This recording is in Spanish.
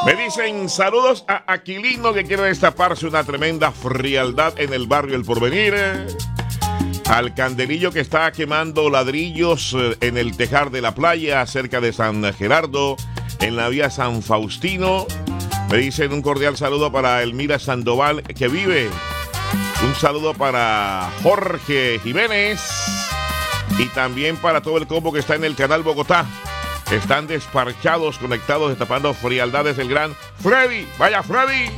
Me dicen saludos a Aquilino, que quiere destaparse una tremenda frialdad en el barrio El Porvenir. Al Candelillo, que está quemando ladrillos en el tejar de la playa cerca de San Gerardo, en la vía San Faustino. Me dicen un cordial saludo para Elmira Sandoval, que vive. Un saludo para Jorge Jiménez y también para todo el combo que está en el canal Bogotá. Están desparchados, conectados, destapando frialdades del gran Freddy. ¡Vaya Freddy!